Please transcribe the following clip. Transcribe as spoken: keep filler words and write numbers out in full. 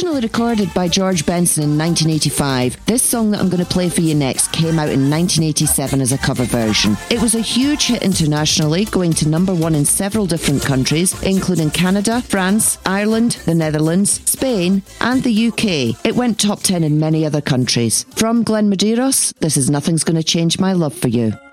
Originally recorded by George Benson in nineteen eighty-five, this song that I'm going to play for you next came out in nineteen eighty-seven as a cover version. It was a huge hit internationally, going to number one in several different countries, including Canada, France, Ireland, the Netherlands, Spain, and the U K. It went top ten in many other countries. From Glenn Medeiros, this is Nothing's Gonna Change My Love for You.